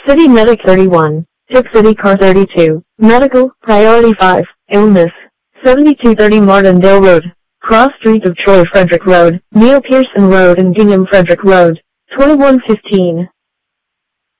City Medic 31, Tip City Car 32, Medical, Priority 5, Illness, 7230 Martindale Road, Cross Street of Troy Frederick Road, Neil Pearson Road and Gingham Frederick Road, 2115.